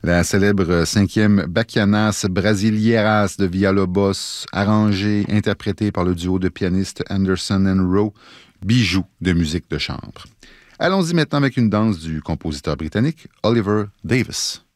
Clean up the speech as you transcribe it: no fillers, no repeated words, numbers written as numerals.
La célèbre cinquième Bachianas Brasileiras de Villalobos, arrangée, interprétée par le duo de pianistes Anderson and Rowe, bijou de musique de chambre. Allons-y maintenant avec une danse du compositeur britannique Oliver Davies.